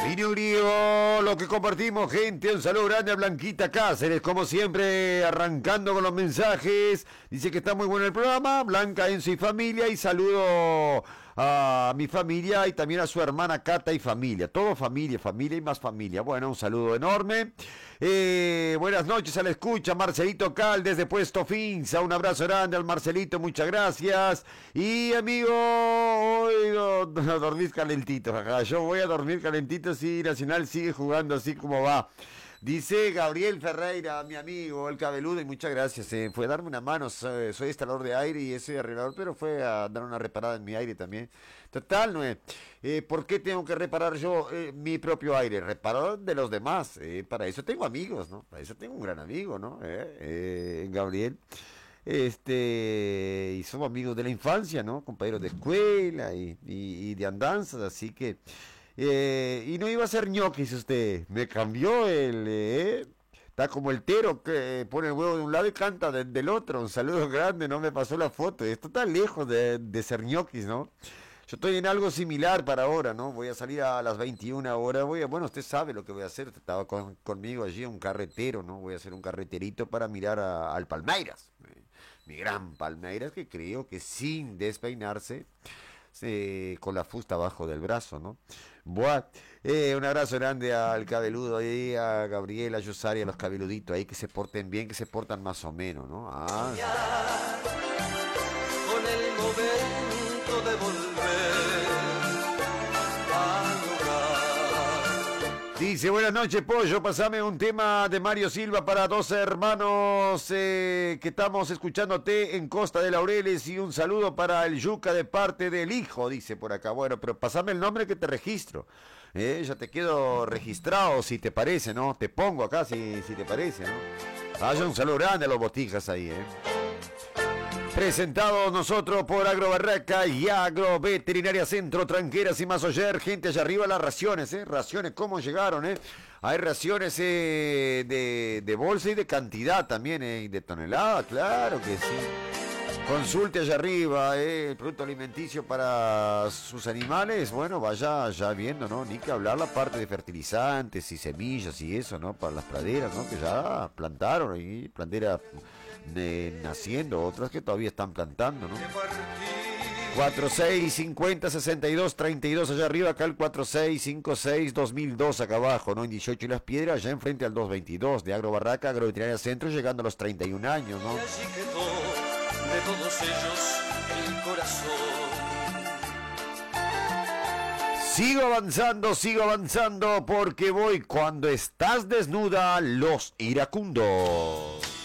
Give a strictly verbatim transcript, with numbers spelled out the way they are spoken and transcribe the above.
Inio Griego, lo que compartimos, gente. Un saludo grande a Blanquita Cáceres, como siempre, arrancando con los mensajes. Dice que está muy bueno el programa. Blanca, Enzo y familia. Y saludo a mi familia y también a su hermana Cata y familia. Todo familia, familia y más familia. Bueno, un saludo enorme. Eh, buenas noches a la escucha, Marcelito Cal desde Puesto Finza. Un abrazo grande al Marcelito, muchas gracias. Y amigo, hoy no, no dormís calentito, jaja. Yo voy a dormir calentito si Nacional sigue jugando así como va. Dice Gabriel Ferreira, mi amigo, el cabeludo, y muchas gracias. Eh. Fue a darme una mano, soy, soy instalador de aire y soy arreglador, pero fue a dar una reparada en mi aire también. Total, no es. Eh, ¿Por qué tengo que reparar yo eh, mi propio aire? Reparador de los demás. Eh, para eso tengo amigos, ¿no? Para eso tengo un gran amigo, ¿no? Eh, eh, Gabriel. Este, y somos amigos de la infancia, ¿no? Compañeros de escuela y, y, y de andanzas, así que. Eh, y no iba a ser ñoquis usted, me cambió el, eh, está como el tero que pone el huevo de un lado y canta de, del otro. Un saludo grande, no me pasó la foto, esto está lejos de, de ser ñoquis, ¿no? Yo estoy en algo similar para ahora, ¿no? Voy a salir a las veintiuna horas, voy a, bueno, usted sabe lo que voy a hacer, estaba con, conmigo allí un carretero, ¿no? Voy a hacer un carreterito para mirar a, al Palmeiras, eh, mi gran Palmeiras, que creo que sin despeinarse, Eh, con la fusta abajo del brazo, ¿no? Buah, eh, un abrazo grande al cabeludo ahí, a Gabriel, a Yosari, a los cabeluditos ahí, que se porten bien, que se portan más o menos, ¿no? Ah, sí. Con el momento de volver a Dice, buenas noches, Pollo, pasame un tema de Mario Silva para dos hermanos eh, que estamos escuchándote en Costa de Laureles, y un saludo para el Yuca de parte del hijo, dice por acá. Bueno, pero pasame el nombre que te registro, eh, ya te quedo registrado, si te parece, ¿no? Te pongo acá si, si te parece, ¿no? Vaya un saludo grande a los botijas ahí, ¿eh? Presentados nosotros por Agrobarraca y Agroveterinaria Centro Tranqueras y Masoyer. Gente, allá arriba las raciones, ¿eh? Raciones, ¿cómo llegaron, eh? Hay raciones eh, de, de bolsa y de cantidad también, ¿eh? Y de tonelada, claro que sí. Consulte allá arriba, ¿eh? El producto alimenticio para sus animales. Bueno, vaya ya viendo, ¿no? Ni que hablar la parte de fertilizantes y semillas y eso, ¿no? Para las praderas, ¿no? Que ya plantaron y praderas de, naciendo, otras que todavía están plantando, ¿no? cuatro seis cincuenta sesenta y dos treinta y dos allá arriba, acá el cuatro seis cincuenta y seis dos mil dos acá abajo, ¿no? En dieciocho y Las Piedras, allá enfrente al doscientos veintidós de Agrobarraca, Agroveterinaria Centro, llegando a los treinta y un años, ¿no? Y allí quedó de todos ellos el corazón. Sigo avanzando, sigo avanzando, porque voy cuando estás desnuda, los iracundos.